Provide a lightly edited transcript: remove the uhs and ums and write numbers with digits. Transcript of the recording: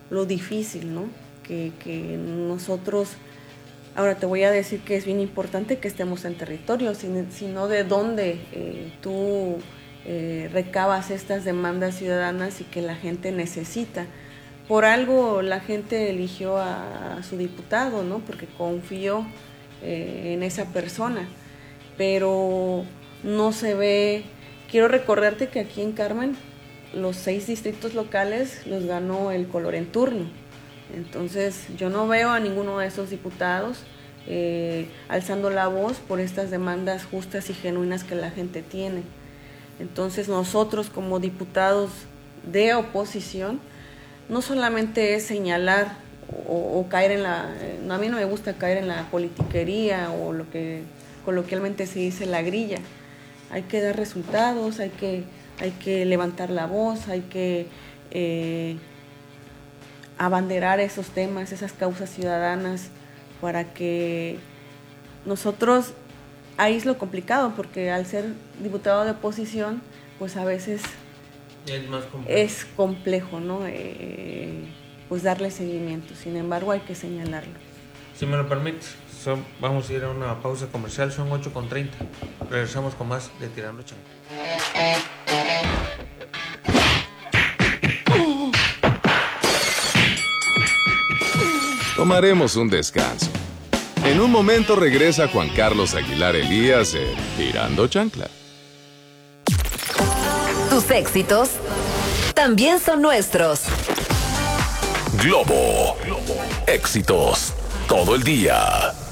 lo difícil, ¿no? Que nosotros, ahora te voy a decir que es bien importante que estemos en territorio, sino de dónde tú recabas estas demandas ciudadanas y que la gente necesita. Por algo la gente eligió a su diputado, ¿no? Porque confió en esa persona, pero no se ve. Quiero recordarte que aquí en Carmen los 6 distritos locales los ganó el color en turno. Entonces yo no veo a ninguno de esos diputados alzando la voz por estas demandas justas y genuinas que la gente tiene. Entonces nosotros como diputados de oposición no solamente es señalar o caer en la... a mí no me gusta caer en la politiquería o lo que coloquialmente se dice la grilla. Hay que dar resultados, hay que levantar la voz, hay que abanderar esos temas, esas causas ciudadanas, para que nosotros, ahí es lo complicado, porque al ser diputado de oposición, pues a veces es complejo, ¿no? Pues darle seguimiento. Sin embargo, hay que señalarlo. Si me lo permites, vamos a ir a una pausa comercial, son 8:30. Regresamos con más de Tirando Chancla. Tomaremos un descanso. En un momento regresa Juan Carlos Aguilar Elías en Tirando Chancla. Tus éxitos también son nuestros. Globo. Éxitos todo el día.